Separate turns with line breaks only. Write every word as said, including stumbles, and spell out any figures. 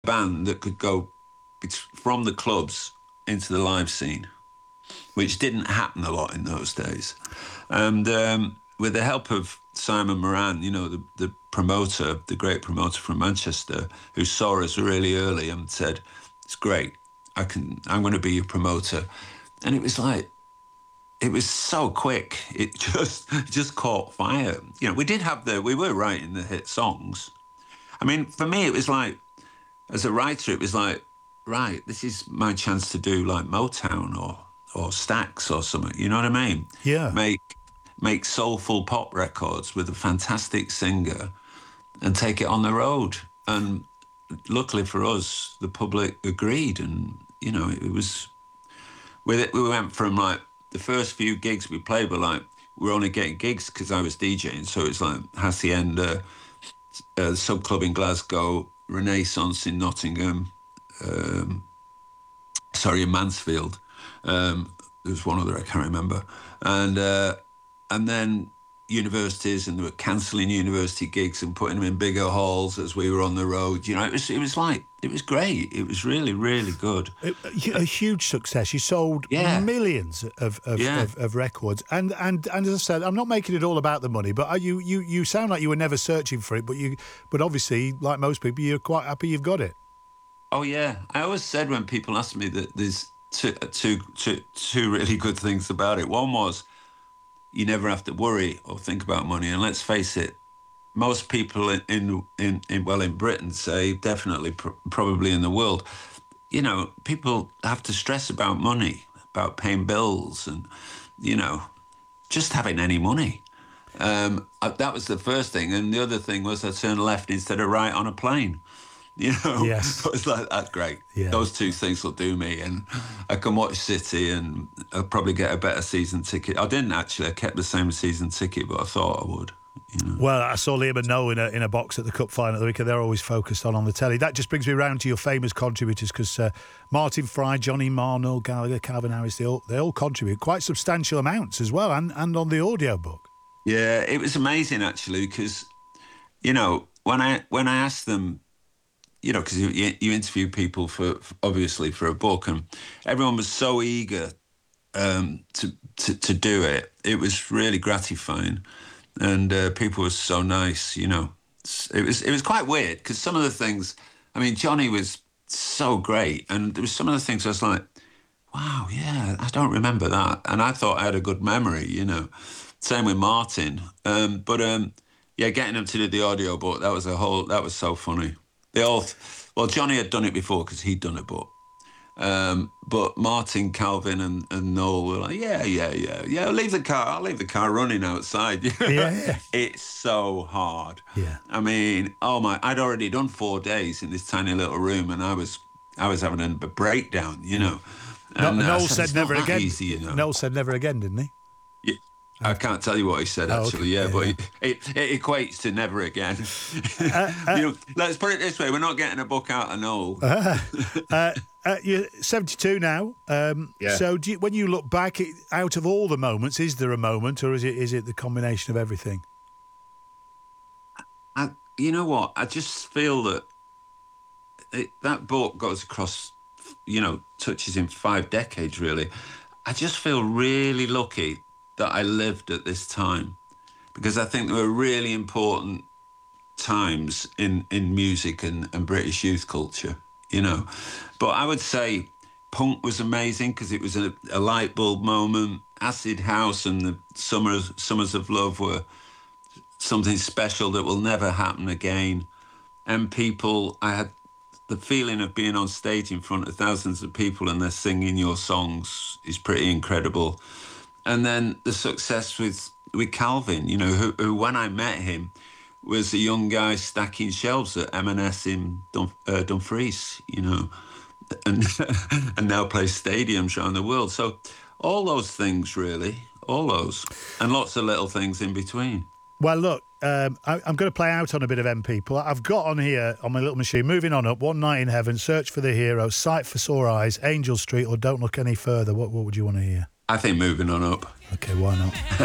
band that could go from the clubs into the live scene, which didn't happen a lot in those days. And um, with the help of Simon Moran, you know, the, the promoter, the great promoter from Manchester, who saw us really early and said, it's great, I can, I'm going to be your promoter. And it was like, it was so quick. It just, it just caught fire. You know, we did have the, we were writing the hit songs. I mean, for me, it was like, as a writer, it was like, right, this is my chance to do like Motown or or Stax or something. You know what I mean?
Yeah.
Make make soulful pop records with a fantastic singer and take it on the road. And luckily for us, the public agreed. And you know, it was with it. We went from like the first few gigs we played were like we were only getting gigs because I was DJing. So it's like Hacienda, uh, Sub Club in Glasgow, Renaissance in Nottingham. Um, sorry, in Mansfield. Um, there was one other I can't remember. And uh, and then universities, and they were cancelling university gigs and putting them in bigger halls as we were on the road. You know, it was it was like, it was great. It was really, really good.
A, a huge success. You sold
yeah.
millions of of,
yeah.
of of records. And, and and as I said, I'm not making it all about the money, but are you, you, you sound like you were never searching for it, but you but obviously, like most people, you're quite happy you've got it.
Oh, yeah. I always said when people asked me that there's two, two, two, two really good things about it. One was you never have to worry or think about money. And let's face it, most people in, in, in, in well, in Britain, say, definitely, pr- probably in the world, you know, people have to stress about money, about paying bills and, you know, just having any money. Um, that was the first thing. And the other thing was I turned left instead of right on a plane. You know,
yes.
So it's like, that's great.
Yeah.
Those two things will do me. And I can watch City and I'll probably get a better season ticket. I didn't actually. I kept the same season ticket, but I thought I would. You know.
Well, I saw Liam and Noel in a, in a box at the Cup final the weekend. They're always focused on on the telly. That just brings me round to your famous contributors, because uh, Martin Fry, Johnny Marr, Noel Gallagher, Calvin Harris, they all, they all contribute quite substantial amounts as well, and, and on the audio book.
Yeah, it was amazing, actually, because, you know, when I when I asked them, you know, because you, you interview people for, for obviously for a book, and everyone was so eager um, to, to to do it. It was really gratifying, and uh, people were so nice. You know, it was it was quite weird because some of the things, I mean, Johnny was so great, and there was some of the things I was like, wow, yeah, I don't remember that, and I thought I had a good memory. You know, same with Martin, um, but um, yeah, getting him to do the audio book, that was a whole that was so funny. They all, well, Johnny had done it before because he'd done it, but um, but Martin, Calvin, and, and Noel were like, yeah, yeah, yeah, yeah. Leave the car. I'll leave the car running outside.
yeah, yeah.
It's so hard.
Yeah.
I mean, oh my! I'd already done four days in this tiny little room, and I was I was having a breakdown, you know.
No,
And
Noel
said,
said never again.
Easy, you know.
Noel said never again, didn't he?
Yeah. I can't tell you what he said,
oh,
actually,
okay.
yeah,
yeah,
but
yeah.
It, it, it equates to never again.
uh, uh,
you know, let's put it this way, we're not getting a book out of Noel.
Uh, uh, uh, you're seventy-two now, um,
yeah.
so do you, when you look back, it, out of all the moments, is there a moment, or is it is it the combination of everything?
I, you know what, I just feel that it, that book goes across, you know, touches in five decades, really. I just feel really lucky that I lived at this time, because I think there were really important times in, in music and, and British youth culture, you know. But I would say punk was amazing because it was a, a light bulb moment. Acid House and the Summers, Summers of Love were something special that will never happen again. And people, I had the feeling of being on stage in front of thousands of people and they're singing your songs is pretty incredible. And then the success with with Calvin, you know, who, who when I met him was a young guy stacking shelves at M and S in Dum, uh, Dumfries, you know, and and now plays stadiums around the world. So all those things, really, all those, and lots of little things in between.
Well, look, um, I, I'm going to play out on a bit of M People. I've got on here on my little machine, Moving On Up, One Night in Heaven, Search for the Hero, Sight for Sore Eyes, Angel Street, or Don't Look Any Further. What, what would you want to hear?
I think Moving On Up.
Okay, why not?